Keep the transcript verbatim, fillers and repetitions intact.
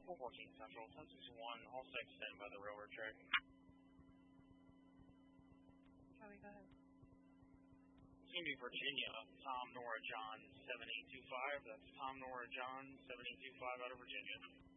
four fourteen Central, ten sixty-one, all six, stand by the railroad track. Joey, go ahead. It's going to be Virginia, Tom Nora John seven eight two five. That's Tom Nora John seven eight two five out of Virginia.